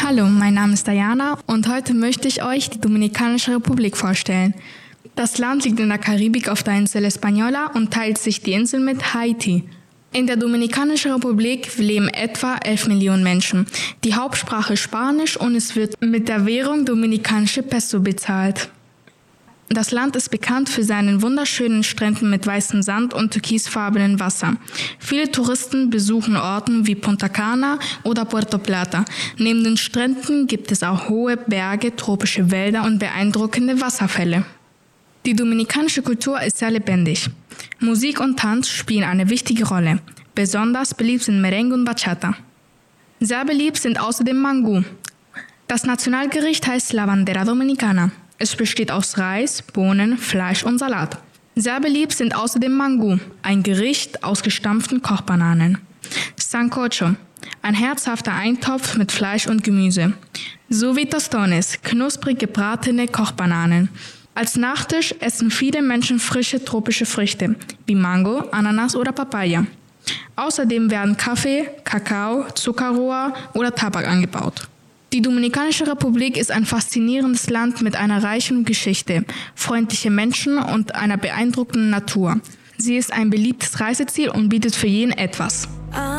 Hallo, mein Name ist Diana und heute möchte ich euch die Dominikanische Republik vorstellen. Das Land liegt in der Karibik auf der Insel Española und teilt sich die Insel mit Haiti. In der Dominikanischen Republik leben etwa 11 Millionen Menschen. Die Hauptsprache ist Spanisch und es wird mit der Währung Dominikanische Peso bezahlt. Das Land ist bekannt für seinen wunderschönen Stränden mit weißem Sand und türkisfarbenem Wasser. Viele Touristen besuchen Orte wie Punta Cana oder Puerto Plata. Neben den Stränden gibt es auch hohe Berge, tropische Wälder und beeindruckende Wasserfälle. Die dominikanische Kultur ist sehr lebendig. Musik und Tanz spielen eine wichtige Rolle. Besonders beliebt sind Merengue und Bachata. Sehr beliebt sind außerdem Mangú. Das Nationalgericht heißt La Bandera Dominicana. Es besteht aus Reis, Bohnen, Fleisch und Salat. Sehr beliebt sind außerdem Mangú, ein Gericht aus gestampften Kochbananen. Sancocho, ein herzhafter Eintopf mit Fleisch und Gemüse. Sowie Tostones, knusprig gebratene Kochbananen. Als Nachtisch essen viele Menschen frische tropische Früchte, wie Mango, Ananas oder Papaya. Außerdem werden Kaffee, Kakao, Zuckerrohr oder Tabak angebaut. Die Dominikanische Republik ist ein faszinierendes Land mit einer reichen Geschichte, freundlichen Menschen und einer beeindruckenden Natur. Sie ist ein beliebtes Reiseziel und bietet für jeden etwas.